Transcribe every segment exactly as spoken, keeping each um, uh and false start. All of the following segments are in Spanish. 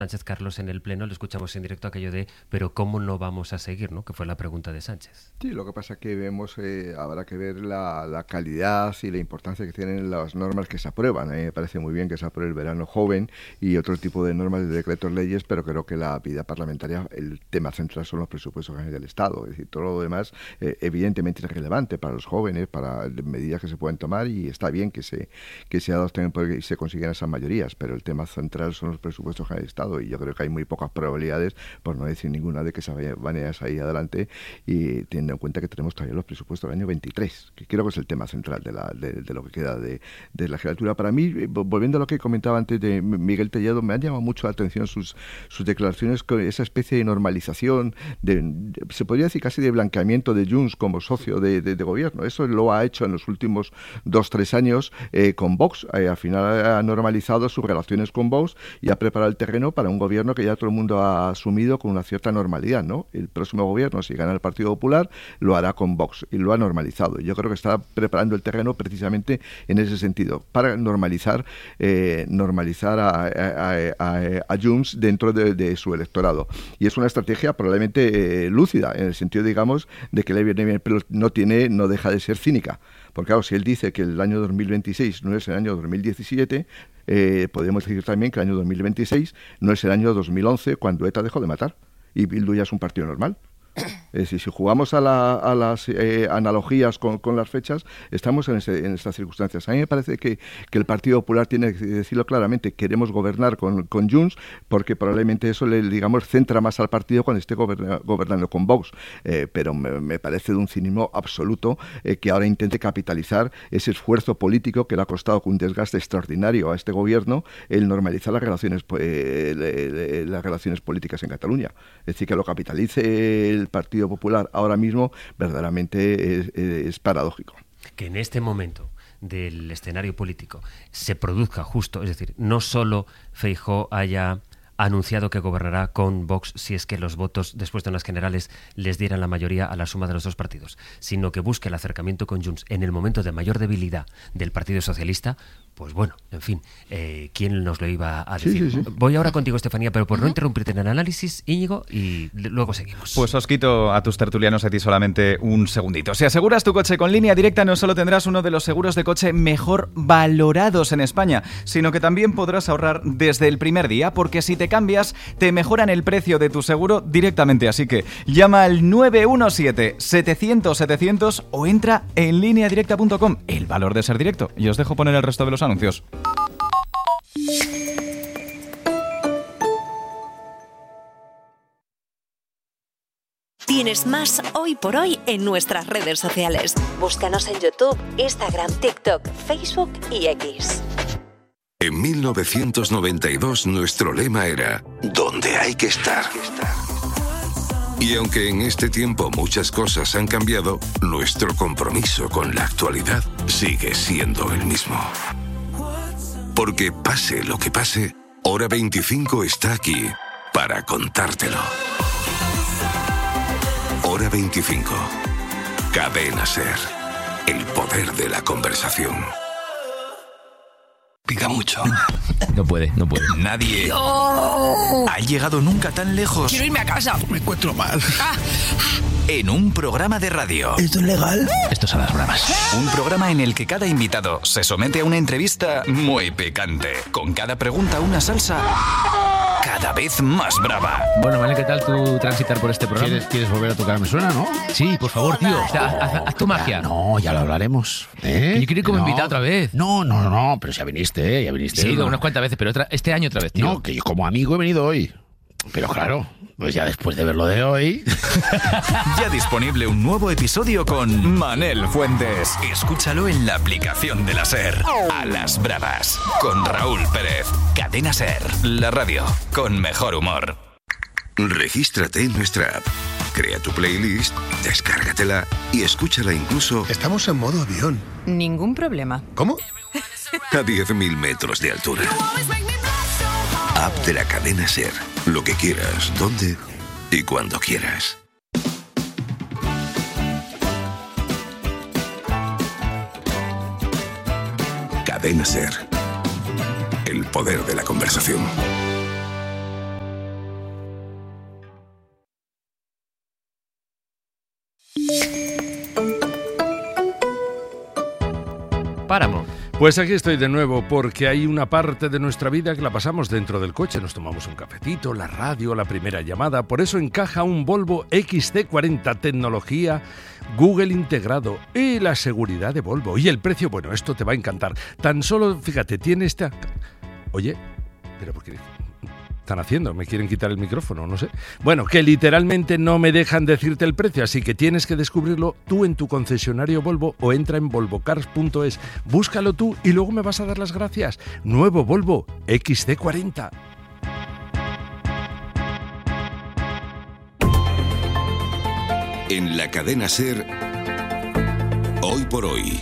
Sánchez Carlos en el Pleno, le escuchamos en directo aquello de pero ¿cómo no vamos a seguir? ¿no? Que fue la pregunta de Sánchez. Sí, lo que pasa es que vemos, eh, habrá que ver la, la calidad y la importancia que tienen las normas que se aprueban. A mí me parece muy bien que se apruebe el verano joven y otro tipo de normas de decretos leyes, pero creo que la vida parlamentaria, el tema central son los presupuestos generales del Estado. Es decir, todo lo demás eh, evidentemente es relevante para los jóvenes, para medidas que se pueden tomar, y está bien que se, que se adopten y se consigan esas mayorías, pero el tema central son los presupuestos generales del Estado. Y yo creo que hay muy pocas probabilidades, por no decir ninguna, de que se van a salir adelante, y teniendo en cuenta que tenemos todavía los presupuestos del año veintitrés, que creo que es el tema central de, la, de, de lo que queda de, de la legislatura. Para mí, volviendo a lo que comentaba antes de Miguel Tellado, me han llamado mucho la atención sus, sus declaraciones con esa especie de normalización, de, de, se podría decir casi de blanqueamiento de Junts como socio de, de, de gobierno. Eso lo ha hecho en los últimos dos, tres años eh, con Vox. Eh, al final ha normalizado sus relaciones con Vox y ha preparado el terreno para un gobierno que ya todo el mundo ha asumido con una cierta normalidad, ¿no? El próximo gobierno, si gana el Partido Popular, lo hará con Vox y lo ha normalizado. Yo creo que está preparando el terreno precisamente en ese sentido, para normalizar eh, normalizar a, a, a, a Junts dentro de, de su electorado. Y es una estrategia probablemente eh, lúcida, en el sentido, digamos, de que le viene bien, pero no tiene, no deja de ser cínica. Porque claro, si él dice que el año dos mil veintiséis no es el año dos mil diecisiete, eh, podemos decir también que el año dos mil veintiséés no es el año dos mil once, cuando ETA dejó de matar y Bildu ya es un partido normal. Es decir, si jugamos a, la, a las eh, analogías con, con las fechas, estamos en, ese, en estas circunstancias. A mí me parece que, que el Partido Popular tiene que decirlo claramente: queremos gobernar con, con Junts, porque probablemente eso le, digamos, centra más al partido cuando esté goberna, gobernando con Vox. Eh, pero me, me parece de un cinismo absoluto eh, que ahora intente capitalizar ese esfuerzo político que le ha costado con un desgaste extraordinario a este gobierno el normalizar las relaciones, eh, le, le, las relaciones políticas en Cataluña. Es decir, que lo capitalice el Partido Popular ahora mismo verdaderamente es, es paradójico. Que en este momento del escenario político se produzca justo, es decir, no solo Feijóo haya anunciado que gobernará con Vox si es que los votos después de unas generales les dieran la mayoría a la suma de los dos partidos, sino que busque el acercamiento con Junts en el momento de mayor debilidad del Partido Socialista. Pues bueno, en fin, eh, ¿quién nos lo iba a decir? Sí, sí, sí. Voy ahora contigo, Estefanía, pero por no interrumpirte en el análisis, Íñigo, y luego seguimos. Pues os quito a tus tertulianos a ti solamente un segundito. Si aseguras tu coche con Línea Directa, no solo tendrás uno de los seguros de coche mejor valorados en España, sino que también podrás ahorrar desde el primer día, porque si te cambias, te mejoran el precio de tu seguro directamente. Así que llama al nueve uno siete, setecientos, setecientos o entra en línea directa punto com. El valor de ser directo. Y os dejo poner el resto de los anuncios. Tienes más Hoy por Hoy en nuestras redes sociales. Búscanos en YouTube, Instagram, TikTok, Facebook y X. En mil novecientos noventa y dos nuestro lema era ¿dónde hay que estar? Y aunque en este tiempo muchas cosas han cambiado, nuestro compromiso con la actualidad sigue siendo el mismo. Porque pase lo que pase, Hora veinticinco está aquí para contártelo. Hora veinticinco. Cadena SER. El poder de la conversación. Pica mucho. No puede, no puede. Nadie ¡Oh! ha llegado nunca tan lejos. Quiero irme a casa. Me encuentro mal. Ah. En un programa de radio. ¿Esto es legal? Esto son las bromas. Un programa en el que cada invitado se somete a una entrevista muy picante. Con cada pregunta una salsa cada vez más brava. Bueno, vale, ¿qué tal tú transitar por este programa? ¿Quieres, ¿Quieres volver a tocar Me Suena, no? Sí, por favor, tío. O sea, haz, haz, haz tu magia. No, ya lo hablaremos. ¿Eh? Que yo quiero ir como no. invitado otra vez. No, no, no, pero ya viniste, ¿eh? Ya viniste. Sí, ¿no? unas cuantas veces, pero otra, este año otra vez, tío. No, que yo como amigo he venido hoy. Pero claro, pues ya después de ver lo de hoy... Ya disponible un nuevo episodio con Manel Fuentes. Escúchalo en la aplicación de la SER. A las bravas. Con Raúl Pérez. Cadena SER. La radio con mejor humor. Regístrate en nuestra app. Crea tu playlist, descárgatela y escúchala incluso... Estamos en modo avión. Ningún problema. ¿Cómo? A diez mil metros de altura. App de la cadena SER. Lo que quieras, donde y cuando quieras. Cadena SER. El poder de la conversación. Páramo. Pues aquí estoy de nuevo porque hay una parte de nuestra vida que la pasamos dentro del coche. Nos tomamos un cafetito, la radio, la primera llamada. Por eso encaja un Volvo equis ce cuarenta, tecnología Google integrado y la seguridad de Volvo. Y el precio, bueno, esto te va a encantar. Tan solo, fíjate, tiene esta... Oye, pero ¿por qué están haciendo? ¿Me quieren quitar el micrófono? No sé. Bueno, que literalmente no me dejan decirte el precio, así que tienes que descubrirlo tú en tu concesionario Volvo o entra en volvo cars punto es. Búscalo tú y luego me vas a dar las gracias. Nuevo Volvo equis ce cuarenta. En la cadena SER, Hoy por Hoy,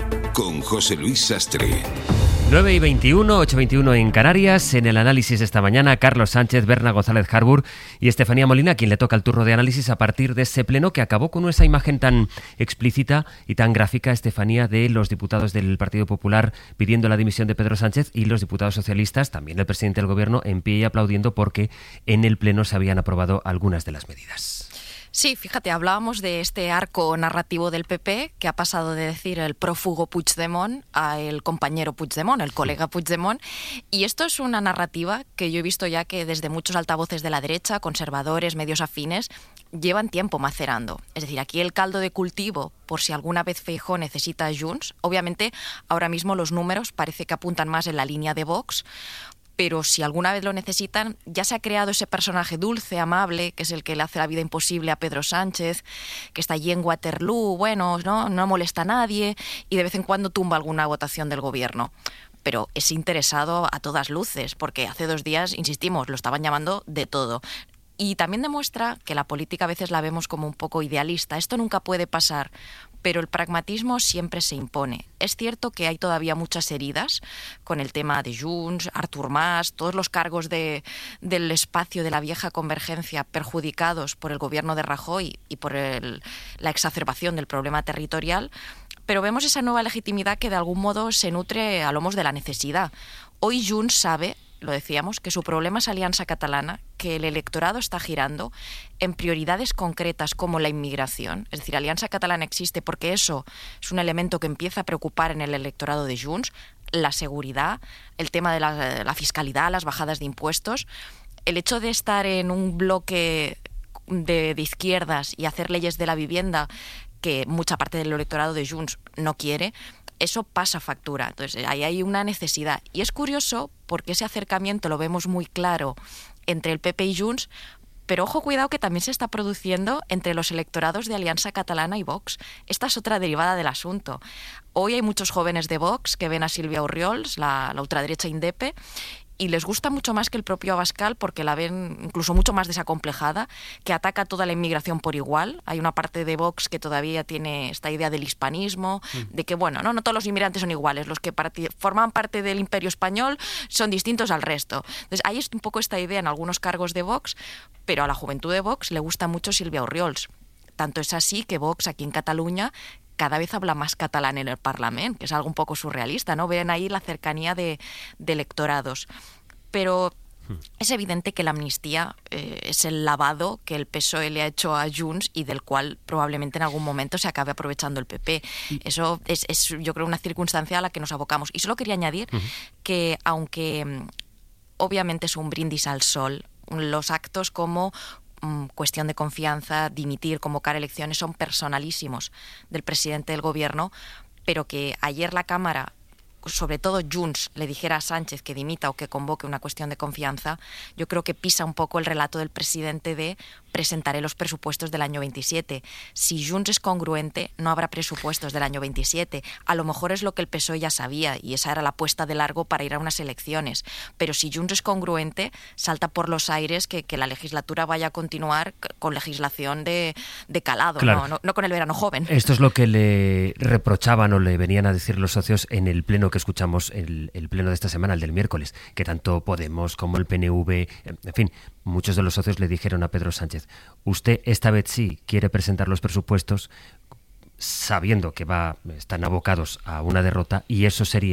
con José Luis Sastre. nueve y veintiuno, ocho y veintiuno en Canarias. En el análisis esta mañana, Carlos Sánchez, Berna González Harbour y Estefanía Molina, a quien le toca el turno de análisis a partir de ese pleno que acabó con esa imagen tan explícita y tan gráfica, Estefanía, de los diputados del Partido Popular pidiendo la dimisión de Pedro Sánchez y los diputados socialistas, también el presidente del Gobierno, en pie y aplaudiendo porque en el pleno se habían aprobado algunas de las medidas. Sí, fíjate, hablábamos de este arco narrativo del P P que ha pasado de decir el prófugo Puigdemont a el compañero Puigdemont, el colega Puigdemont, y esto es una narrativa que yo he visto ya que desde muchos altavoces de la derecha, conservadores, medios afines, llevan tiempo macerando. Es decir, aquí el caldo de cultivo, por si alguna vez Feijóo necesita a Junts, obviamente ahora mismo los números parece que apuntan más en la línea de Vox, pero si alguna vez lo necesitan, ya se ha creado ese personaje dulce, amable, que es el que le hace la vida imposible a Pedro Sánchez, que está allí en Waterloo, bueno, no, no molesta a nadie y de vez en cuando tumba alguna votación del gobierno. Pero es interesado a todas luces, porque hace dos días, insistimos, lo estaban llamando de todo. Y también demuestra que la política a veces la vemos como un poco idealista. Esto nunca puede pasar, pero el pragmatismo siempre se impone. Es cierto que hay todavía muchas heridas con el tema de Junts, Artur Mas, todos los cargos de, del espacio de la vieja convergencia perjudicados por el gobierno de Rajoy y por el, la exacerbación del problema territorial, pero vemos esa nueva legitimidad que de algún modo se nutre a lomos de la necesidad. Hoy Junts sabe, lo decíamos, que su problema es Alianza Catalana, que el electorado está girando en prioridades concretas como la inmigración. Es decir, Alianza Catalana existe porque eso es un elemento que empieza a preocupar en el electorado de Junts, la seguridad, el tema de la, la fiscalidad, las bajadas de impuestos. El hecho de estar en un bloque de, de izquierdas y hacer leyes de la vivienda que mucha parte del electorado de Junts no quiere, eso pasa factura. Entonces, ahí hay una necesidad. Y es curioso porque ese acercamiento lo vemos muy claro entre el P P y Junts, pero ojo, cuidado, que también se está produciendo entre los electorados de Alianza Catalana y Vox. Esta es otra derivada del asunto. Hoy hay muchos jóvenes de Vox que ven a Sílvia Orriols, la, la ultraderecha indepe, y les gusta mucho más que el propio Abascal porque la ven incluso mucho más desacomplejada, que ataca toda la inmigración por igual. Hay una parte de Vox que todavía tiene esta idea del hispanismo, mm. de que, bueno, no, no todos los inmigrantes son iguales, los que part- forman parte del imperio español son distintos al resto. Entonces, hay un poco esta idea en algunos cargos de Vox, pero a la juventud de Vox le gusta mucho Sílvia Orriols. Tanto es así que Vox aquí en Cataluña cada vez habla más catalán en el Parlamento, que es algo un poco surrealista, ¿no? Ven ahí la cercanía de, de electorados. Pero es evidente que la amnistía eh, es el lavado que el P S O E le ha hecho a Junts y del cual probablemente en algún momento se acabe aprovechando el P P. Eso es, es yo creo, una circunstancia a la que nos abocamos. Y solo quería añadir uh-huh. que, aunque obviamente es un brindis al sol, los actos como cuestión de confianza, dimitir, convocar elecciones, son personalísimos del presidente del gobierno, pero que ayer la Cámara, sobre todo Junts, le dijera a Sánchez que dimita o que convoque una cuestión de confianza, yo creo que pisa un poco el relato del presidente de presentaré los presupuestos del año veintisiete. Si Junts es congruente, no habrá presupuestos del año veintisiete. A lo mejor es lo que el P S O E ya sabía y esa era la apuesta de largo para ir a unas elecciones. Pero si Junts es congruente, salta por los aires que, que la legislatura vaya a continuar con legislación de, de calado, claro. no, no, no con el verano joven. Esto es lo que le reprochaban o le venían a decir los socios en el pleno que escuchamos, el, el pleno de esta semana, el del miércoles, que tanto Podemos como el P N V, en fin, muchos de los socios le dijeron a Pedro Sánchez, usted esta vez sí quiere presentar los presupuestos sabiendo que va, están abocados a una derrota y eso sería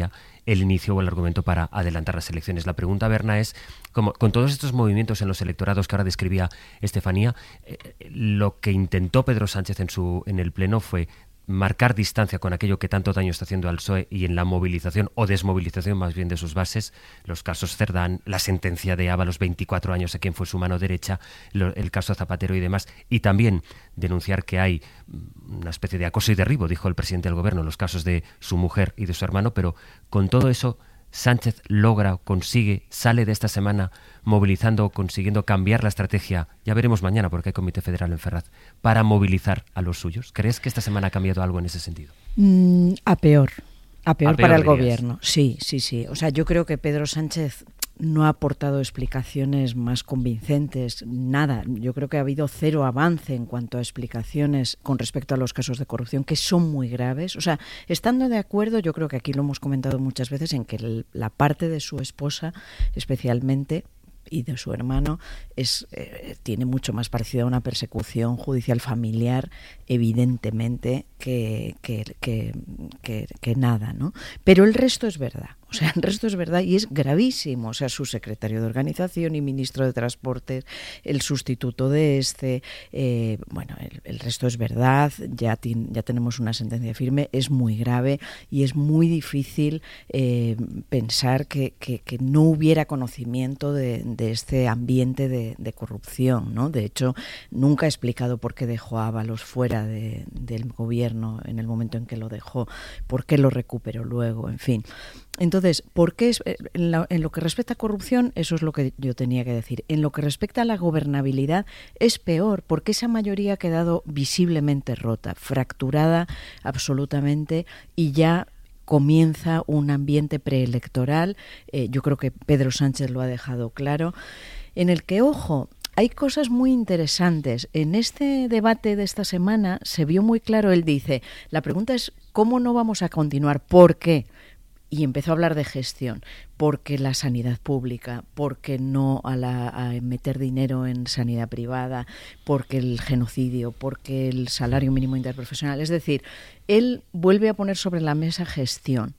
el inicio o el argumento para adelantar las elecciones. La pregunta, Berna, es, como, con todos estos movimientos en los electorados que ahora describía Estefanía, eh, lo que intentó Pedro Sánchez en, su, en el Pleno fue marcar distancia con aquello que tanto daño está haciendo al P S O E y en la movilización o desmovilización más bien de sus bases, los casos Cerdán, la sentencia de Ábalos, veinticuatro años a quien fue su mano derecha, lo, el caso Zapatero y demás, y también denunciar que hay una especie de acoso y derribo, dijo el presidente del gobierno, en los casos de su mujer y de su hermano, pero con todo eso Sánchez logra, consigue, sale de esta semana movilizando, consiguiendo cambiar la estrategia, ya veremos mañana porque hay Comité Federal en Ferraz, para movilizar a los suyos. ¿Crees que esta semana ha cambiado algo en ese sentido? Mm, a peor, a peor, a peor para el dirías. gobierno. Sí, sí, sí. O sea, yo creo que Pedro Sánchez no ha aportado explicaciones más convincentes, nada. Yo creo que ha habido cero avance en cuanto a explicaciones con respecto a los casos de corrupción, que son muy graves. O sea, estando de acuerdo, yo creo que aquí lo hemos comentado muchas veces, en que el, la parte de su esposa, especialmente, y de su hermano, es eh, tiene mucho más parecido a una persecución judicial familiar, evidentemente, que, que, que, que, que nada, ¿no? Pero el resto es verdad. O sea, el resto es verdad y es gravísimo. O sea, su secretario de Organización y ministro de Transportes, el sustituto de este, eh, bueno, el, el resto es verdad, ya, tin, ya tenemos una sentencia firme, es muy grave y es muy difícil eh, pensar que, que, que no hubiera conocimiento de, de este ambiente de, de corrupción, ¿no? De hecho, nunca ha explicado por qué dejó a Ábalos fuera de, del gobierno en el momento en que lo dejó, por qué lo recuperó luego, en fin. Entonces, ¿por qué es, en, la, en lo que respecta a corrupción, eso es lo que yo tenía que decir. En lo que respecta a la gobernabilidad, es peor, porque esa mayoría ha quedado visiblemente rota, fracturada absolutamente, y ya comienza un ambiente preelectoral, eh, yo creo que Pedro Sánchez lo ha dejado claro, en el que, ojo, hay cosas muy interesantes. En este debate de esta semana se vio muy claro, él dice, la pregunta es, ¿cómo no vamos a continuar? ¿Por qué? Y empezó a hablar de gestión, porque la sanidad pública, porque no a, la, a meter dinero en sanidad privada, porque el genocidio, porque el salario mínimo interprofesional. Es decir, él vuelve a poner sobre la mesa gestión.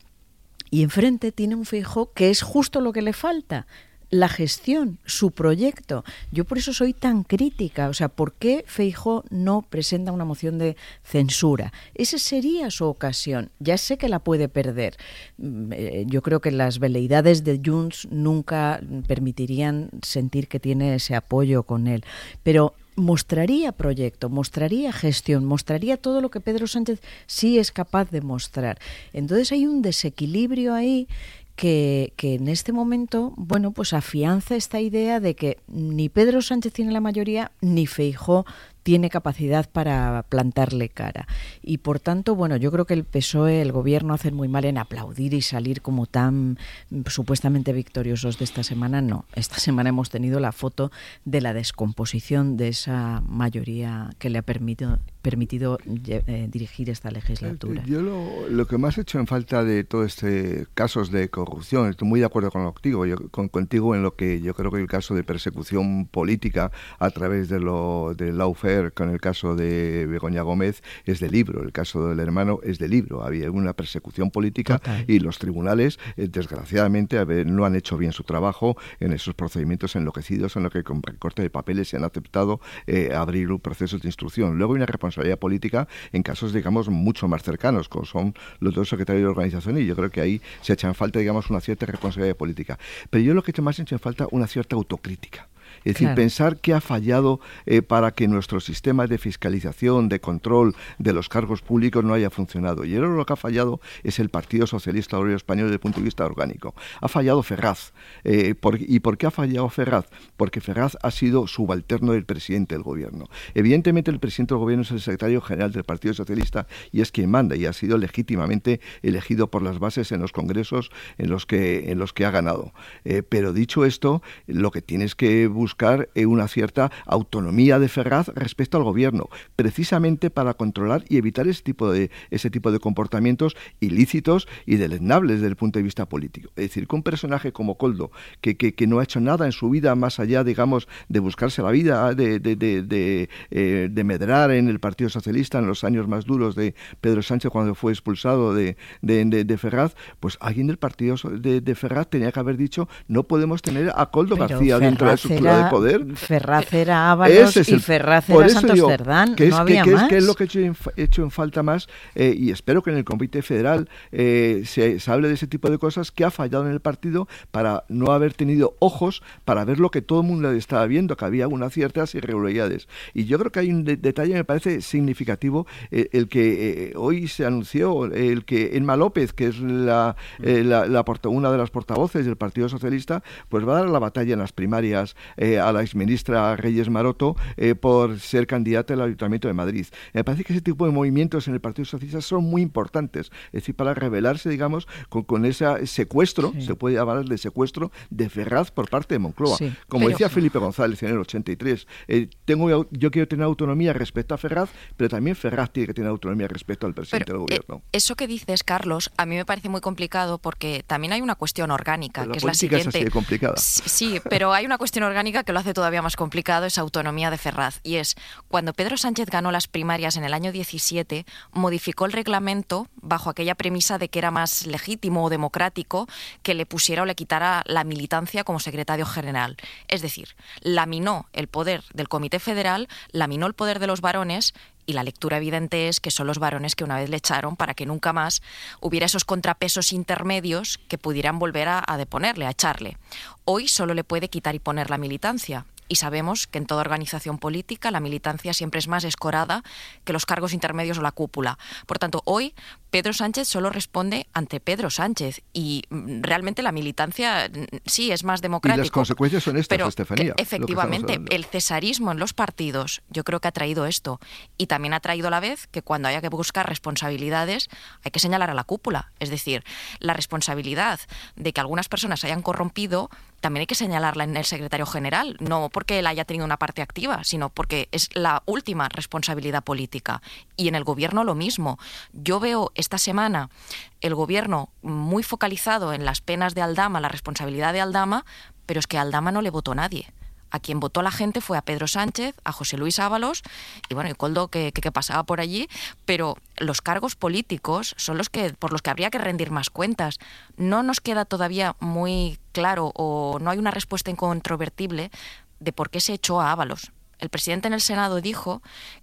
Y enfrente tiene un Feijóo que es justo lo que le falta. La gestión, su proyecto. Yo por eso soy tan crítica. O sea, ¿por qué Feijóo no presenta una moción de censura? Esa sería su ocasión. Ya sé que la puede perder. Yo creo que las veleidades de Junts nunca permitirían sentir que tiene ese apoyo con él. Pero mostraría proyecto, mostraría gestión, mostraría todo lo que Pedro Sánchez sí es capaz de mostrar. Entonces hay un desequilibrio ahí Que, que en este momento, bueno, pues afianza esta idea de que ni Pedro Sánchez tiene la mayoría, ni Feijóo tiene capacidad para plantarle cara. Y por tanto, bueno, yo creo que el P S O E, el gobierno, hacen muy mal en aplaudir y salir como tan supuestamente victoriosos de esta semana. No, esta semana hemos tenido la foto de la descomposición de esa mayoría que le ha permitido, permitido eh, dirigir esta legislatura. Yo lo, lo que más he hecho en falta de todos este casos de corrupción, estoy muy de acuerdo con lo contigo, yo, con, contigo en lo que yo creo que el caso de persecución política a través de lo de lawfare, con el caso de Begoña Gómez, es de libro, el caso del hermano es de libro. Había una persecución política. Total. Y los tribunales, eh, desgraciadamente, a ver, no han hecho bien su trabajo en esos procedimientos enloquecidos en los que con recorte de papeles se han aceptado eh, abrir un proceso de instrucción. Luego hay una responsabilidad política en casos, digamos, mucho más cercanos, como son los dos secretarios de organización, y yo creo que ahí se echan falta, digamos, una cierta responsabilidad política. Pero yo lo que más he hecho en falta una cierta autocrítica. Es decir, claro, pensar que ha fallado eh, para que nuestro sistema de fiscalización, de control de los cargos públicos no haya funcionado. Y ahora lo que ha fallado es el Partido Socialista Obrero Español desde el punto de vista orgánico. Ha fallado Ferraz. Eh, por, ¿Y por qué ha fallado Ferraz? Porque Ferraz ha sido subalterno del presidente del gobierno. Evidentemente el presidente del gobierno es el secretario general del Partido Socialista y es quien manda y ha sido legítimamente elegido por las bases en los congresos en los que, en los que ha ganado. Eh, pero dicho esto, lo que tienes que buscar buscar eh, una cierta autonomía de Ferraz respecto al gobierno, precisamente para controlar y evitar ese tipo de, ese tipo de comportamientos ilícitos y deleznables desde el punto de vista político. Es decir, que un personaje como Koldo, que, que, que no ha hecho nada en su vida más allá, digamos, de buscarse la vida, de, de, de, de, eh, de medrar en el Partido Socialista en los años más duros de Pedro Sánchez cuando fue expulsado de, de, de, de Ferraz, pues alguien del partido de, de Ferraz tenía que haber dicho, no podemos tener a Koldo Pero García Ferraz dentro de la estructura era, de poder. Ferraz era Ábalos y el, Ferraz era Santos digo, Cerdán, que es, no había que, más. Que es, que es lo que he hecho en, hecho en falta más, eh, y espero que en el Comité Federal eh, se, se hable de ese tipo de cosas que ha fallado en el partido para no haber tenido ojos para ver lo que todo el mundo estaba viendo, que había unas ciertas irregularidades. Y yo creo que hay un de, detalle, me parece significativo, eh, el que eh, hoy se anunció, el que Emma López, que es la, eh, la, la porta, una de las portavoces del Partido Socialista, pues va a dar la batalla en las primarias eh, a la exministra Reyes Maroto eh, por ser candidata al Ayuntamiento de Madrid. Me parece que ese tipo de movimientos en el Partido Socialista son muy importantes, es decir, para rebelarse, digamos, con, con ese secuestro, sí. se puede llamar de secuestro, de Ferraz por parte de Moncloa. Sí, Como pero... decía Felipe González en el ochenta y tres, eh, tengo, yo quiero tener autonomía respecto a Ferraz, pero también Ferraz tiene que tener autonomía respecto al presidente pero, del gobierno. Eh, eso que dices, Carlos, a mí me parece muy complicado porque también hay una cuestión orgánica, pero que la es la siguiente. Es así de complicada. Sí, pero hay una cuestión orgánica que lo hace todavía más complicado, esa autonomía de Ferraz. Y es, cuando Pedro Sánchez ganó las primarias en el año diecisiete, modificó el reglamento bajo aquella premisa de que era más legítimo o democrático que le pusiera o le quitara la militancia como secretario general. Es decir, laminó el poder del Comité Federal, laminó el poder de los varones, y la lectura evidente es que son los varones que una vez le echaron para que nunca más hubiera esos contrapesos intermedios que pudieran volver a, a deponerle, a echarle. Hoy solo le puede quitar y poner la militancia. Y sabemos que en toda organización política la militancia siempre es más escorada que los cargos intermedios o la cúpula. Por tanto, hoy Pedro Sánchez solo responde ante Pedro Sánchez y realmente la militancia sí es más democrática. Y las consecuencias son estas, pero Estefanía. Efectivamente, el cesarismo en los partidos yo creo que ha traído esto y también ha traído a la vez que cuando haya que buscar responsabilidades hay que señalar a la cúpula. Es decir, la responsabilidad de que algunas personas se hayan corrompido también hay que señalarla en el secretario general, no porque él haya tenido una parte activa, sino porque es la última responsabilidad política. Y en el gobierno lo mismo. Yo veo esta semana el gobierno muy focalizado en las penas de Aldama, la responsabilidad de Aldama, pero es que a Aldama no le votó nadie. A quien votó la gente fue a Pedro Sánchez, a José Luis Ábalos y bueno, y Koldo que, que, que pasaba por allí, pero los cargos políticos son los que por los que habría que rendir más cuentas. No nos queda todavía muy claro o no hay una respuesta incontrovertible de por qué se echó a Ábalos. El presidente en el Senado dijo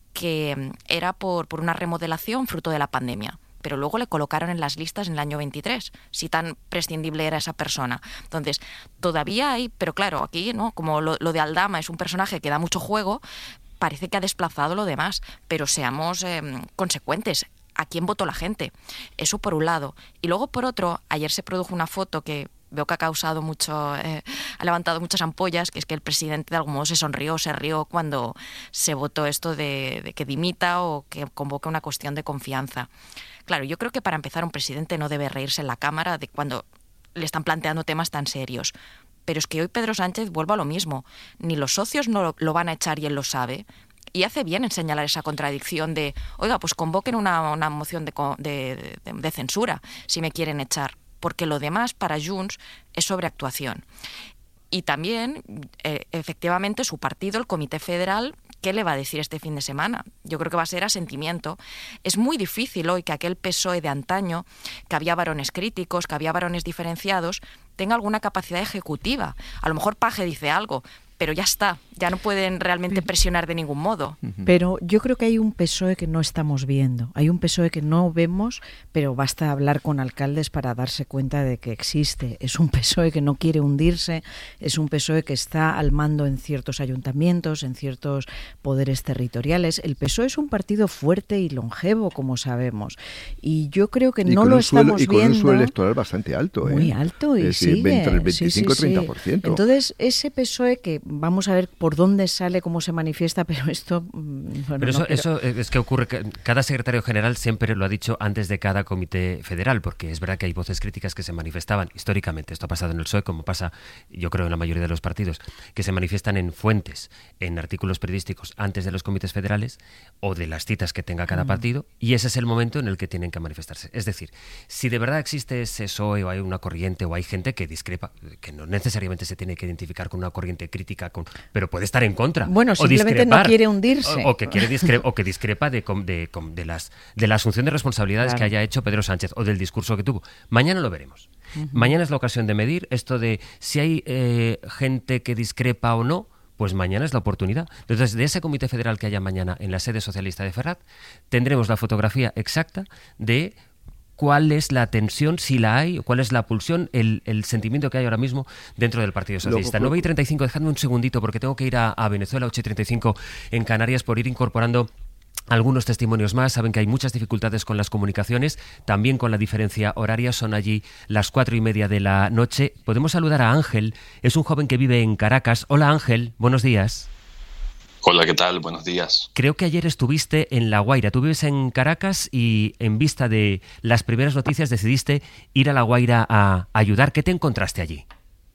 que era por, por una remodelación fruto de la pandemia. Pero luego le colocaron en las listas en el año veintitrés, si tan prescindible era esa persona. Entonces, todavía hay, pero claro, aquí, ¿no? Como lo, lo de Aldama es un personaje que da mucho juego, parece que ha desplazado lo demás, pero seamos eh, consecuentes. ¿A quién votó la gente? Eso por un lado. Y luego por otro, ayer se produjo una foto que veo que ha causado mucho, eh, ha levantado muchas ampollas, que es que el presidente de algún modo se sonrió, se rió cuando se votó esto de, de que dimita o que convoque una cuestión de confianza. Claro, yo creo que para empezar un presidente no debe reírse en la Cámara de cuando le están planteando temas tan serios. Pero es que hoy Pedro Sánchez vuelve a lo mismo. Ni los socios no lo, lo van a echar y él lo sabe. Y hace bien en señalar esa contradicción de, oiga, pues convoquen una, una moción de, de, de, de censura si me quieren echar. Porque lo demás para Junts es sobreactuación. Y también, eh, efectivamente, su partido, el Comité Federal, ¿qué le va a decir este fin de semana? Yo creo que va a ser asentimiento. Es muy difícil hoy que aquel P S O E de antaño, que había varones críticos, que había varones diferenciados, tenga alguna capacidad ejecutiva. A lo mejor Paje dice algo, pero ya está, ya no pueden realmente presionar de ningún modo. Pero yo creo que hay un P S O E que no estamos viendo, hay un P S O E que no vemos, pero basta hablar con alcaldes para darse cuenta de que existe. Es un P S O E que no quiere hundirse, es un P S O E que está al mando en ciertos ayuntamientos, en ciertos poderes territoriales. El P S O E es un partido fuerte y longevo, como sabemos, y yo creo que y no lo estamos suelo, y viendo. Y con un suelo electoral bastante alto. Muy ¿eh? alto y es decir, sigue. entre el veinticinco y sí, sí, treinta por ciento. Sí. Entonces, ese P S O E que vamos a ver por dónde sale, cómo se manifiesta, pero esto... Bueno, pero eso, no eso es que ocurre, que cada secretario general siempre lo ha dicho antes de cada comité federal, porque es verdad que hay voces críticas que se manifestaban históricamente, esto ha pasado en el P S O E, como pasa yo creo en la mayoría de los partidos, que se manifiestan en fuentes, en artículos periodísticos antes de los comités federales o de las citas que tenga cada partido, y ese es el momento en el que tienen que manifestarse. Es decir, si de verdad existe ese P S O E o hay una corriente o hay gente que discrepa, que no necesariamente se tiene que identificar con una corriente crítica, con, pero puede estar en contra. Bueno, o simplemente discrepar, no quiere hundirse. O, o que quiere discre o que discrepa de, de, de, de, las, de la asunción de responsabilidades claro. que haya hecho Pedro Sánchez o del discurso que tuvo. Mañana lo veremos. Uh-huh. Mañana es la ocasión de medir esto de si hay eh, gente que discrepa o no. Pues mañana es la oportunidad. Entonces, de ese comité federal que haya mañana en la sede socialista de Ferraz, tendremos la fotografía exacta de cuál es la tensión, si la hay, cuál es la pulsión, el, el sentimiento que hay ahora mismo dentro del Partido Socialista. nueve y treinta y cinco, dejadme un segundito porque tengo que ir a, a Venezuela, ocho y treinta y cinco en Canarias, por ir incorporando algunos testimonios más. Saben que hay muchas dificultades con las comunicaciones, también con la diferencia horaria. Son allí las cuatro y media de la noche. Podemos saludar a Ángel, es un joven que vive en Caracas. Hola Ángel, buenos días. Hola, ¿qué tal? Buenos días. Creo que ayer estuviste en La Guaira. Tú vives en Caracas y en vista de las primeras noticias decidiste ir a La Guaira a ayudar. ¿Qué te encontraste allí?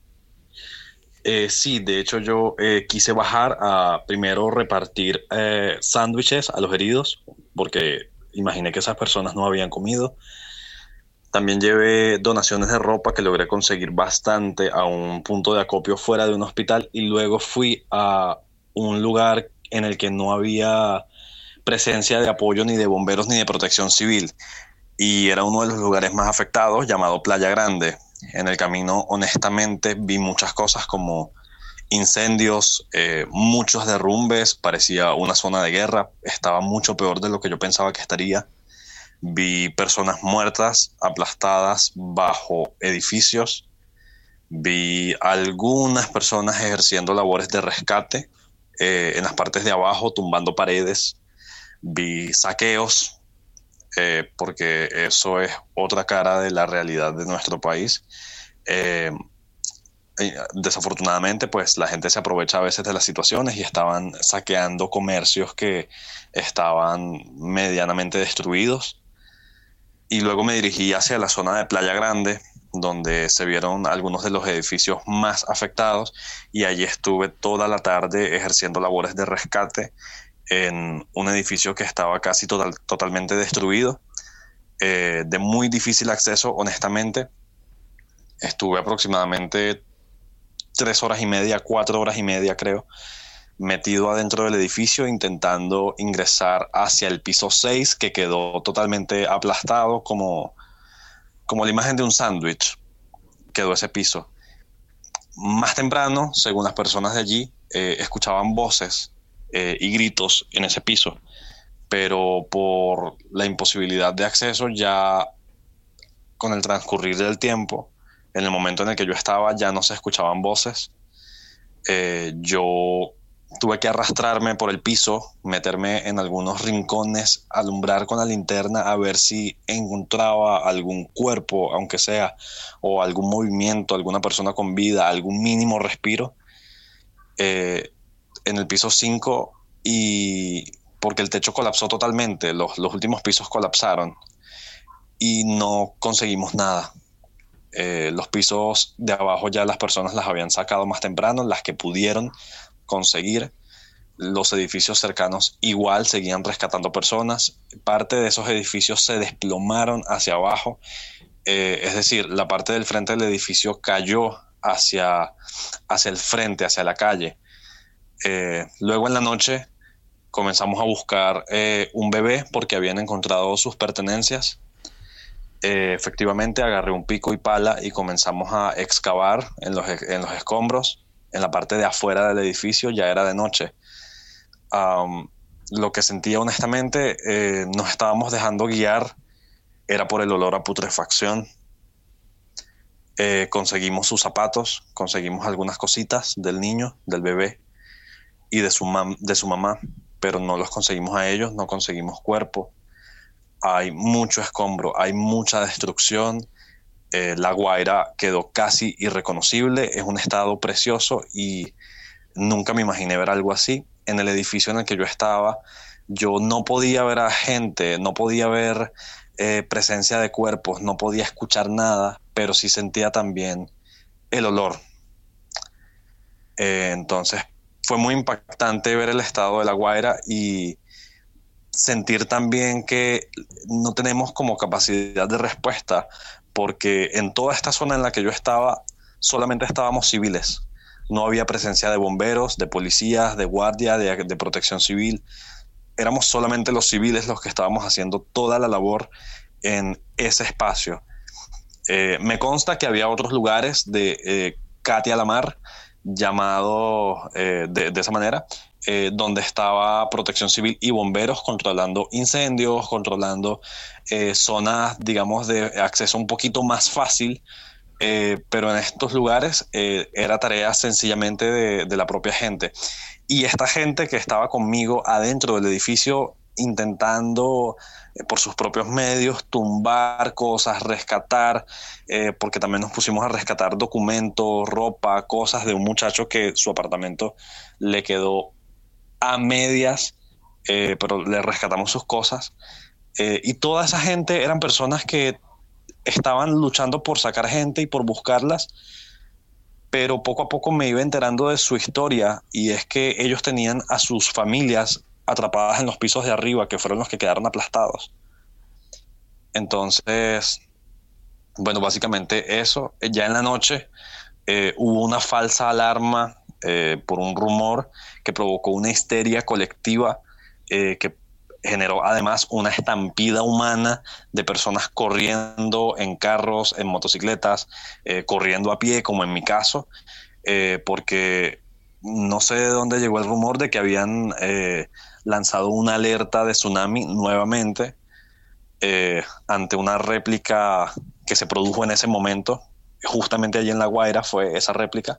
Eh, sí, de hecho yo eh, quise bajar a primero repartir eh, sándwiches a los heridos, porque imaginé que esas personas no habían comido. También llevé donaciones de ropa que logré conseguir bastante a un punto de acopio fuera de un hospital, y luego fui a un lugar en el que no había presencia de apoyo ni de bomberos ni de protección civil, y era uno de los lugares más afectados, llamado Playa Grande. En el camino, honestamente, vi muchas cosas como incendios, eh, muchos derrumbes, parecía una zona de guerra, estaba mucho peor de lo que yo pensaba que estaría. Vi personas muertas, aplastadas bajo edificios, vi algunas personas ejerciendo labores de rescate eh, en las partes de abajo, tumbando paredes, vi saqueos, Eh, porque eso es otra cara de la realidad de nuestro país. Eh, desafortunadamente, pues la gente se aprovecha a veces de las situaciones y estaban saqueando comercios que estaban medianamente destruidos. Y luego me dirigí hacia la zona de Playa Grande, donde se vieron algunos de los edificios más afectados, y allí estuve toda la tarde ejerciendo labores de rescate en un edificio que estaba casi total, totalmente destruido, eh, de muy difícil acceso, honestamente. Estuve aproximadamente tres horas y media, cuatro horas y media creo, metido adentro del edificio intentando ingresar hacia el piso seis, que quedó totalmente aplastado, como, como la imagen de un sándwich, quedó ese piso. Más temprano, según las personas de allí, eh, escuchaban voces Eh, y gritos en ese piso, pero por la imposibilidad de acceso, ya con el transcurrir del tiempo, en el momento en el que yo estaba, ya no se escuchaban voces. Eh, yo tuve que arrastrarme por el piso, meterme en algunos rincones, alumbrar con la linterna a ver si encontraba algún cuerpo, aunque sea, o algún movimiento, alguna persona con vida, algún mínimo respiro. Eh, en el piso cinco, y porque el techo colapsó totalmente, los, los últimos pisos colapsaron y no conseguimos nada. Eh, los pisos de abajo ya las personas las habían sacado más temprano, las que pudieron conseguir. Los edificios cercanos igual seguían rescatando personas. Parte de esos edificios se desplomaron hacia abajo, eh, es decir, la parte del frente del edificio cayó hacia, hacia el frente, hacia la calle. Eh, luego en la noche comenzamos a buscar eh, un bebé porque habían encontrado sus pertenencias. Eh, efectivamente agarré un pico y pala y comenzamos a excavar en los, en los escombros, en la parte de afuera del edificio. Ya era de noche. Um, lo que sentía honestamente, eh, nos estábamos dejando guiar, era por el olor a putrefacción. Eh, conseguimos sus zapatos, conseguimos algunas cositas del niño, del bebé y de su, mam- de su mamá, pero no los conseguimos a ellos, no conseguimos cuerpo. Hay mucho escombro, hay mucha destrucción. Eh, La Guaira quedó casi irreconocible, es un estado precioso y Nunca me imaginé ver algo así. En el edificio en el que yo estaba, yo no podía ver a gente, no podía ver eh, presencia de cuerpos, no podía escuchar nada, pero sí sentía también el olor. Eh, entonces fue muy impactante ver el estado de La Guaira y sentir también que no tenemos como capacidad de respuesta, porque en toda esta zona en la que yo estaba solamente estábamos civiles. No había presencia de bomberos, de policías, de guardia, de, de protección civil. Éramos solamente los civiles los que estábamos haciendo toda la labor en ese espacio. Eh, me consta que había otros lugares de eh, Katia la Mar, llamado eh, de, de esa manera, eh, donde estaba protección civil y bomberos controlando incendios, controlando eh, zonas, digamos, de acceso un poquito más fácil, eh, pero en estos lugares eh, era tarea sencillamente de, de la propia gente. Y esta gente que estaba conmigo adentro del edificio intentando eh, por sus propios medios tumbar cosas, rescatar, eh, porque también nos pusimos a rescatar documentos, ropa, cosas de un muchacho que su apartamento le quedó a medias, eh, pero le rescatamos sus cosas. Eh, y toda esa gente eran personas que estaban luchando por sacar gente y por buscarlas, pero poco a poco me iba enterando de su historia, y es que ellos tenían a sus familias atrapadas en los pisos de arriba, que fueron los que quedaron aplastados. Entonces, bueno, básicamente eso. Ya en la noche eh, hubo una falsa alarma eh, por un rumor que provocó una histeria colectiva eh, que generó además una estampida humana de personas corriendo en carros, en motocicletas, eh, corriendo a pie, como en mi caso, eh, porque no sé de dónde llegó el rumor de que habían eh, lanzado una alerta de tsunami nuevamente eh, ante una réplica que se produjo en ese momento. Justamente allí en La Guaira fue esa réplica.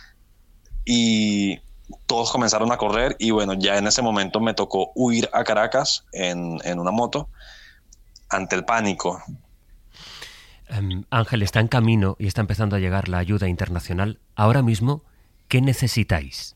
Y todos comenzaron a correr y bueno, ya en ese momento me tocó huir a Caracas en, en una moto ante el pánico. Um, Ángel, está en camino y está empezando a llegar la ayuda internacional. Ahora mismo, ¿qué necesitáis?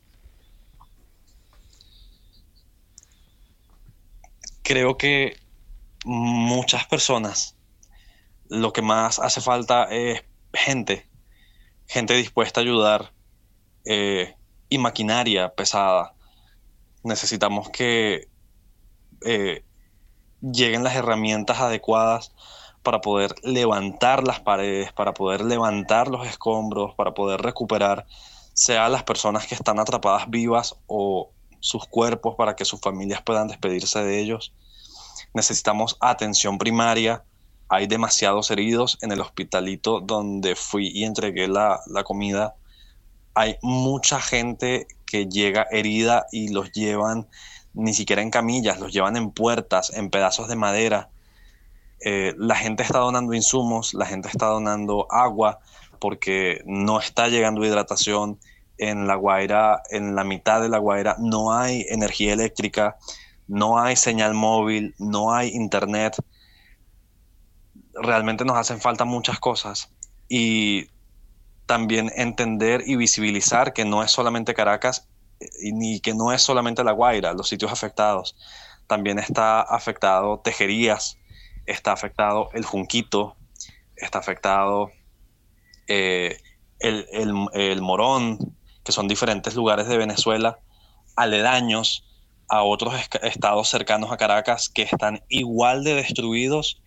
Creo que muchas personas, lo que más hace falta es gente, gente dispuesta a ayudar, eh, y maquinaria pesada. Necesitamos que eh, lleguen las herramientas adecuadas para poder levantar las paredes, para poder levantar los escombros, para poder recuperar sea las personas que están atrapadas vivas o sus cuerpos, para que sus familias puedan despedirse de ellos. Necesitamos atención primaria. Hay demasiados heridos en el hospitalito donde fui y entregué la, la comida. Hay mucha gente que llega herida y los llevan ni siquiera en camillas, los llevan en puertas, en pedazos de madera. Eh, la gente está donando insumos, la gente está donando agua, porque no está llegando hidratación. En La Guaira, en la mitad de La Guaira, no hay energía eléctrica, no hay señal móvil, no hay internet. Realmente nos hacen falta muchas cosas. Y también entender y visibilizar que no es solamente Caracas ni que no es solamente La Guaira, los sitios afectados. También está afectado Tejerías, está afectado El Junquito, está afectado eh, el, el, el Morón, que son diferentes lugares de Venezuela aledaños a otros estados cercanos a Caracas que están igual de destruidos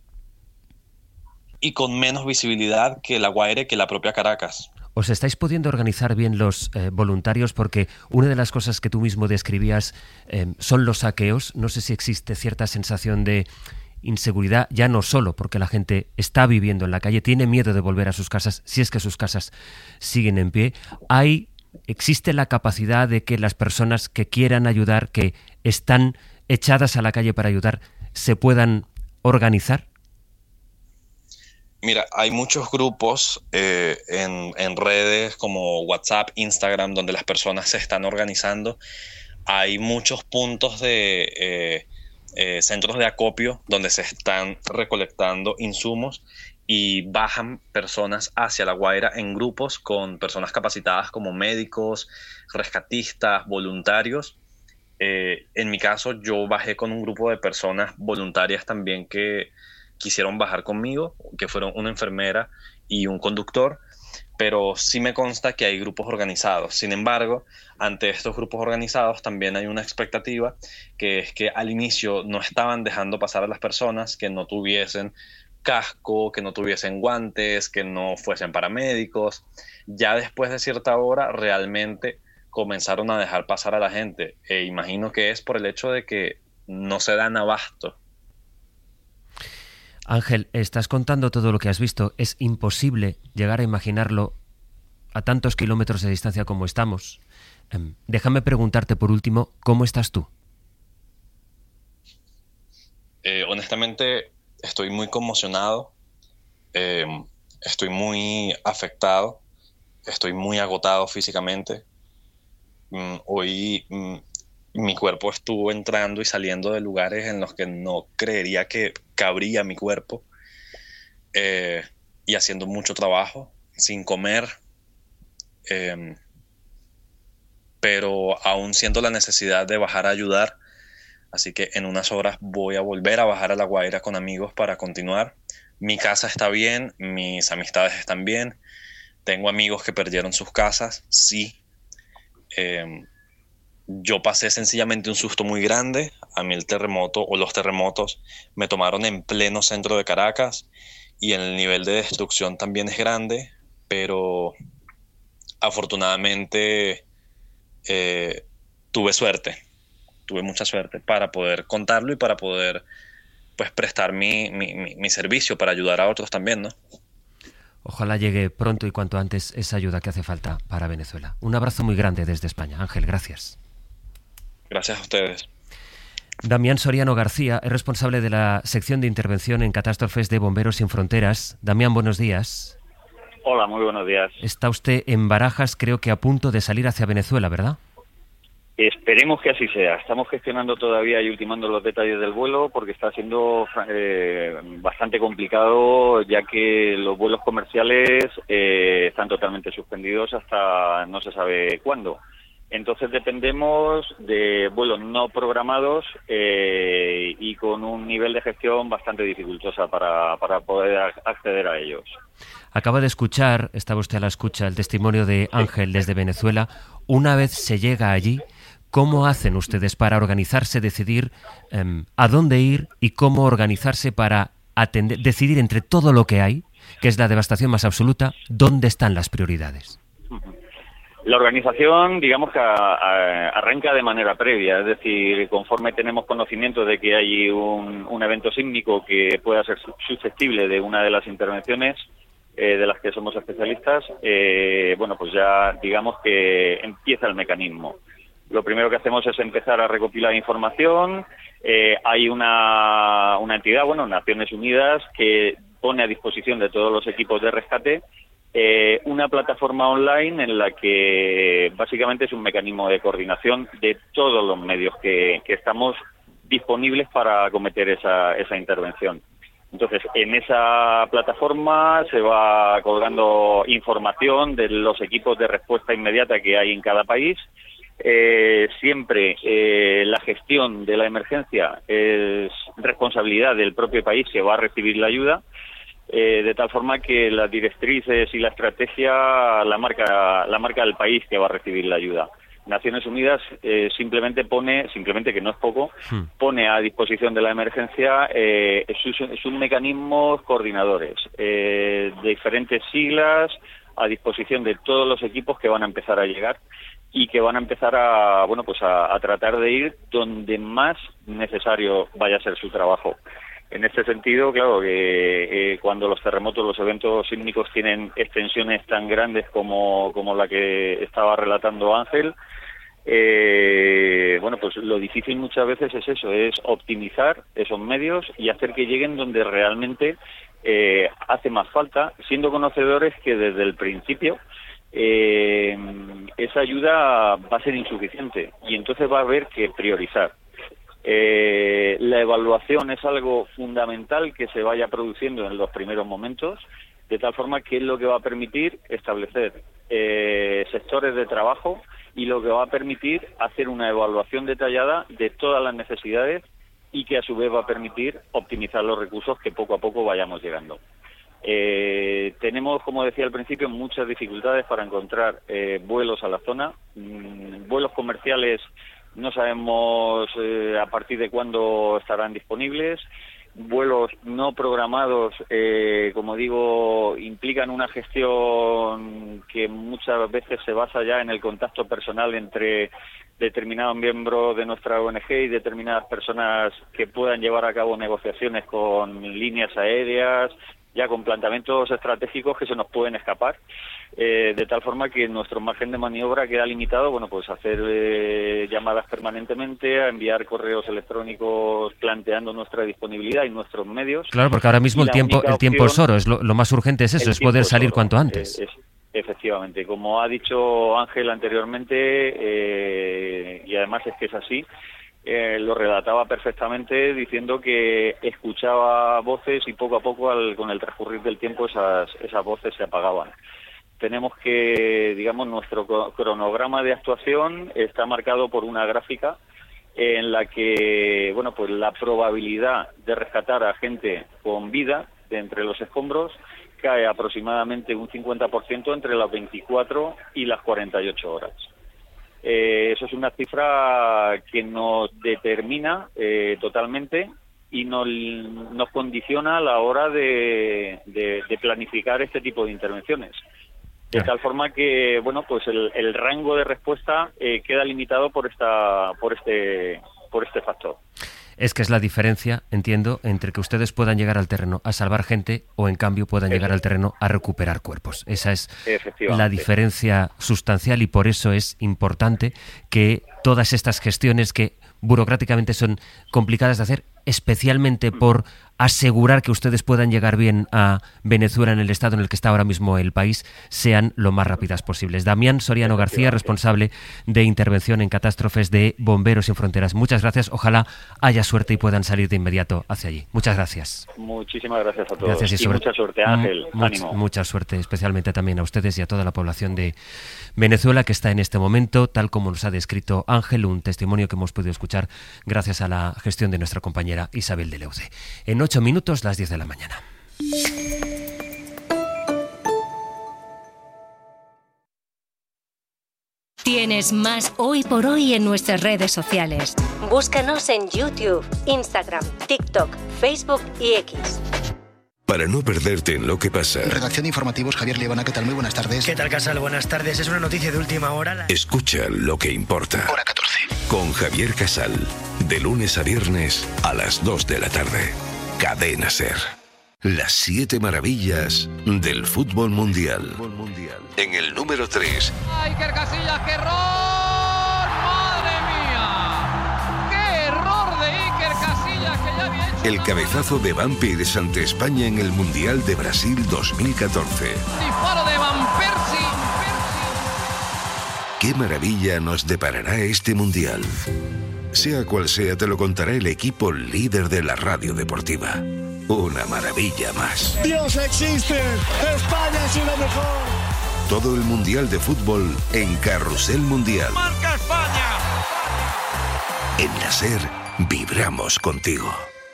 y con menos visibilidad que La Guaira y que la propia Caracas. ¿Os estáis pudiendo organizar bien los eh, voluntarios? Porque una de las cosas que tú mismo describías eh, son los saqueos. No sé si existe cierta sensación de inseguridad, ya no solo porque la gente está viviendo en la calle, tiene miedo de volver a sus casas, si es que sus casas siguen en pie. Hay, ¿existe la capacidad de que las personas que quieran ayudar, que están echadas a la calle para ayudar, se puedan organizar? Mira, hay muchos grupos eh, en, en redes como WhatsApp, Instagram, donde las personas se están organizando. Hay muchos puntos de eh, eh, centros de acopio donde se están recolectando insumos y bajan personas hacia La Guaira en grupos con personas capacitadas como médicos, rescatistas, voluntarios. Eh, en mi caso, yo bajé con un grupo de personas voluntarias también que quisieron bajar conmigo, que fueron una enfermera y un conductor, pero sí me consta que hay grupos organizados. Sin embargo, ante estos grupos organizados también hay una expectativa, que es que al inicio no estaban dejando pasar a las personas que no tuviesen casco, que no tuviesen guantes, que no fuesen paramédicos. Ya después de cierta hora realmente comenzaron a dejar pasar a la gente, e imagino que es por el hecho de que no se dan abasto. Ángel, estás contando todo lo que has visto. Es imposible llegar a imaginarlo a tantos kilómetros de distancia como estamos. Eh, déjame preguntarte por último, ¿cómo estás tú? Eh, honestamente, estoy muy conmocionado, eh, estoy muy afectado, estoy muy agotado físicamente. Mm, hoy mm, mi cuerpo estuvo entrando y saliendo de lugares en los que no creería que cabría mi cuerpo, eh, y haciendo mucho trabajo, sin comer, eh, pero aún siento la necesidad de bajar a ayudar. Así que en unas horas voy a volver a bajar a La Guaira con amigos para continuar. Mi casa está bien, mis amistades están bien. Tengo amigos que perdieron sus casas, sí. Eh, yo pasé sencillamente un susto muy grande. A mí el terremoto o los terremotos me tomaron en pleno centro de Caracas y el nivel de destrucción también es grande, pero afortunadamente eh, tuve suerte. Tuve mucha suerte para poder contarlo y para poder, pues, prestar mi, mi, mi, mi servicio para ayudar a otros también, ¿no? Ojalá llegue pronto y cuanto antes esa ayuda que hace falta para Venezuela. Un abrazo muy grande desde España. Ángel, gracias. Gracias a ustedes. Damián Soriano García es responsable de la sección de intervención en catástrofes de Bomberos Sin Fronteras. Damián, buenos días. Hola, muy buenos días. Está usted en Barajas, creo que a punto de salir hacia Venezuela, ¿verdad? Esperemos que así sea. Estamos gestionando todavía y ultimando los detalles del vuelo porque está siendo eh, bastante complicado, ya que los vuelos comerciales eh, están totalmente suspendidos hasta no se sabe cuándo. Entonces dependemos de vuelos no programados eh, y con un nivel de gestión bastante dificultosa para, para poder acceder a ellos. Acaba de escuchar, estaba usted a la escucha, el testimonio de Ángel desde Venezuela. Una vez se llega allí, ¿cómo hacen ustedes para organizarse, decidir eh, a dónde ir y cómo organizarse para atender, decidir entre todo lo que hay, que es la devastación más absoluta, dónde están las prioridades? La organización, digamos que a, a, arranca de manera previa, es decir, conforme tenemos conocimiento de que hay un, un evento sísmico que pueda ser susceptible de una de las intervenciones eh, de las que somos especialistas, eh, bueno, pues ya digamos que empieza el mecanismo. Lo primero que hacemos es empezar a recopilar información. Eh, hay una, una entidad, bueno, Naciones Unidas, que pone a disposición de todos los equipos de rescate Eh, una plataforma online en la que básicamente es un mecanismo de coordinación de todos los medios que, que estamos disponibles para acometer esa, esa intervención. Entonces, en esa plataforma se va colgando información de los equipos de respuesta inmediata que hay en cada país. Eh, siempre eh, la gestión de la emergencia es responsabilidad del propio país que va a recibir la ayuda. Eh, de tal forma que las directrices y la estrategia la marca la marca del país que va a recibir la ayuda. Naciones Unidas eh, simplemente pone, simplemente que no es poco, hmm. pone a disposición de la emergencia eh, sus, sus mecanismos coordinadores eh, de diferentes siglas a disposición de todos los equipos que van a empezar a llegar y que van a empezar a bueno pues a, a tratar de ir donde más necesario vaya a ser su trabajo. En este sentido, claro, que eh, cuando los terremotos, los eventos sísmicos tienen extensiones tan grandes como, como la que estaba relatando Ángel, eh, bueno, pues lo difícil muchas veces es eso, es optimizar esos medios y hacer que lleguen donde realmente eh, hace más falta, siendo conocedores que desde el principio eh, esa ayuda va a ser insuficiente y entonces va a haber que priorizar. Eh, la evaluación es algo fundamental que se vaya produciendo en los primeros momentos, de tal forma que es lo que va a permitir establecer eh, sectores de trabajo y lo que va a permitir hacer una evaluación detallada de todas las necesidades y que a su vez va a permitir optimizar los recursos que poco a poco vayamos llegando. Eh, tenemos, como decía al principio, muchas dificultades para encontrar eh, vuelos a la zona, mm, vuelos comerciales. No sabemos eh, a partir de cuándo estarán disponibles. Vuelos no programados, eh, como digo, implican una gestión que muchas veces se basa ya en el contacto personal entre determinados miembros de nuestra O N G y determinadas personas que puedan llevar a cabo negociaciones con líneas aéreas, ya con planteamientos estratégicos que se nos pueden escapar, eh, de tal forma que nuestro margen de maniobra queda limitado, bueno, pues a hacer eh, llamadas permanentemente, a enviar correos electrónicos planteando nuestra disponibilidad y nuestros medios. Claro, porque ahora mismo el tiempo el tiempo es oro, es lo, lo más urgente es eso, es poder salir oro, cuanto antes. Es, es, efectivamente, como ha dicho Ángel anteriormente, eh, y además es que es así, Eh, lo relataba perfectamente diciendo que escuchaba voces y poco a poco al, con el transcurrir del tiempo esas, esas voces se apagaban. Tenemos que, digamos, nuestro cronograma de actuación está marcado por una gráfica en la que, bueno, pues la probabilidad de rescatar a gente con vida de entre los escombros cae aproximadamente un cincuenta por ciento entre las veinticuatro y las cuarenta y ocho horas. Eh, eso es una cifra que nos determina eh, totalmente y nos, nos condiciona a la hora de, de, de planificar este tipo de intervenciones. De tal forma que, bueno, pues el, el rango de respuesta eh, queda limitado por esta, por este, por este factor. Es que es la diferencia, entiendo, entre que ustedes puedan llegar al terreno a salvar gente o en cambio puedan llegar al terreno a recuperar cuerpos. Esa es la diferencia sustancial y por eso es importante que todas estas gestiones que burocráticamente son complicadas de hacer, especialmente por asegurar que ustedes puedan llegar bien a Venezuela en el estado en el que está ahora mismo el país, sean lo más rápidas posibles. Damián Soriano García, responsable de intervención en catástrofes de Bomberos Sin Fronteras. Muchas gracias. Ojalá haya suerte y puedan salir de inmediato hacia allí. Muchas gracias. Muchísimas gracias a todos. Gracias y, y sobre, mucha suerte, Ángel. Much, Ánimo. Mucha suerte, especialmente también a ustedes y a toda la población de Venezuela que está en este momento, tal como nos ha descrito Ángel, un testimonio que hemos podido escuchar gracias a la gestión de nuestra compañera Isabel de Leuce. En ocho minutos, las diez de la mañana. Tienes más Hoy por Hoy en nuestras redes sociales. Búscanos en YouTube, Instagram, TikTok, Facebook y X. Para no perderte en lo que pasa. Redacción de informativos, Javier Liebana, ¿qué tal? Muy buenas tardes. ¿Qué tal, Casal? Buenas tardes. Es una noticia de última hora. La... Escucha lo que importa. Hora catorce. Con Javier Casal. De lunes a viernes a las dos de la tarde. Cadena SER. Las siete maravillas del fútbol mundial. En el número tres. Iker Casillas, qué error. ¡Madre mía! ¡Qué error de Iker Casillas que ya había hecho! El cabezazo de Vampires ante España en el Mundial de Brasil dos mil catorce. Disparo de Van Persie. ¿Qué maravilla nos deparará este Mundial? Sea cual sea, te lo contará el equipo líder de la radio deportiva. Una maravilla más. Dios existe, España es lo mejor. Todo el Mundial de Fútbol en Carrusel Mundial. ¡Marca España! En la SER vibramos contigo.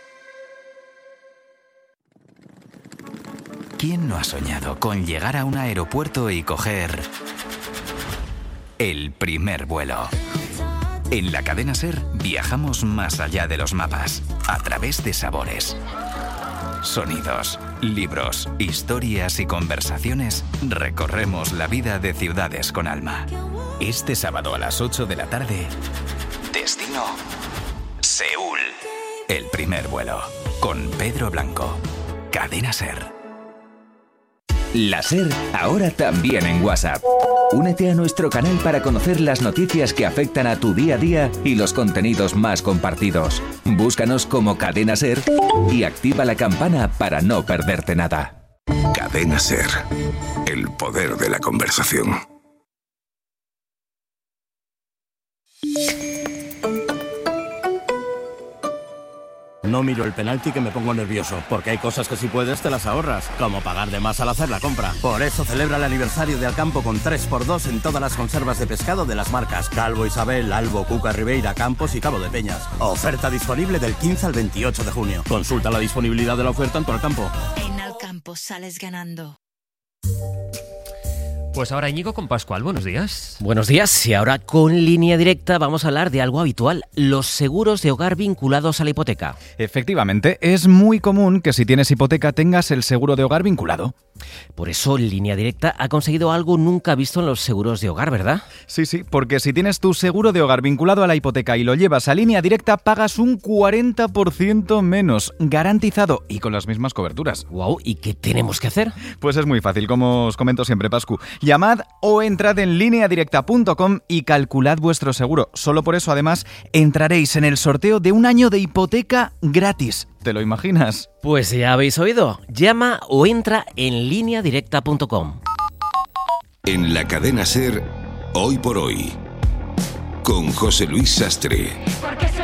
¿Quién no ha soñado con llegar a un aeropuerto y coger el primer vuelo? En la cadena SER viajamos más allá de los mapas, a través de sabores, sonidos, libros, historias y conversaciones, recorremos la vida de ciudades con alma. Este sábado a las ocho de la tarde, destino Seúl. El primer vuelo, con Pedro Blanco. Cadena SER. La SER, ahora también en WhatsApp. Únete a nuestro canal para conocer las noticias que afectan a tu día a día y los contenidos más compartidos. Búscanos como Cadena SER y activa la campana para no perderte nada. Cadena SER. El poder de la conversación. No miro el penalti que me pongo nervioso, porque hay cosas que si puedes te las ahorras, como pagar de más al hacer la compra. Por eso celebra el aniversario de Alcampo con tres por dos en todas las conservas de pescado de las marcas Calvo Isabel, Albo, Cuca, Ribeira, Campos y Cabo de Peñas. Oferta disponible del quince al veintiocho de junio. Consulta la disponibilidad de la oferta en tu Alcampo. En Alcampo sales ganando. Pues ahora Íñigo con Pascual, buenos días. Buenos días, y ahora con Línea Directa vamos a hablar de algo habitual, los seguros de hogar vinculados a la hipoteca. Efectivamente, es muy común que si tienes hipoteca tengas el seguro de hogar vinculado. Por eso Línea Directa ha conseguido algo nunca visto en los seguros de hogar, ¿verdad? Sí, sí, porque si tienes tu seguro de hogar vinculado a la hipoteca y lo llevas a Línea Directa, pagas un cuarenta por ciento menos, garantizado y con las mismas coberturas. Wow, ¿y qué tenemos que hacer? Pues es muy fácil, como os comento siempre, Pascu. Llamad o entrad en línea directa punto com y calculad vuestro seguro. Solo por eso, además, entraréis en el sorteo de un año de hipoteca gratis. ¿Te lo imaginas? Pues ya habéis oído. Llama o entra en línea directa punto com. En la cadena SER, Hoy por Hoy, con José Luis Sastre.